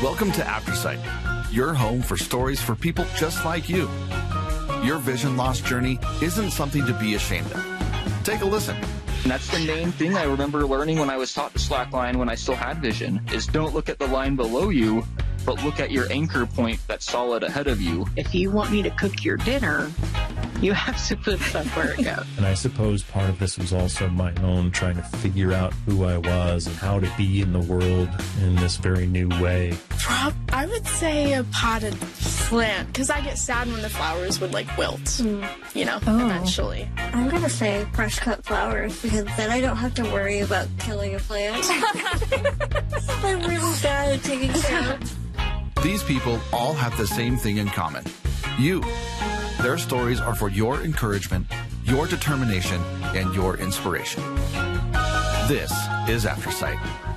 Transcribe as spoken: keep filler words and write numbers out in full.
Welcome to Aftersight, your home for stories for people just like you. Your vision loss journey isn't something to be ashamed of. Take a listen. And that's the main thing I remember learning when I was taught the slack line when I still had vision, is don't look at the line below you, but look at your anchor point that's solid ahead of you. If you want me to cook your dinner, you have to put somewhere to go. And I suppose part of this was also my own trying to figure out who I was and how to be in the world in this very new way. Prob- I would say a potted plant, because I get sad when the flowers would like wilt, mm. you know, oh. eventually. I'm going to say fresh cut flowers, because then I don't have to worry about killing a plant. I'm really bad at taking care of. These people all have the same thing in common. You. Their stories are for your encouragement, your determination, and your inspiration. This is Aftersight.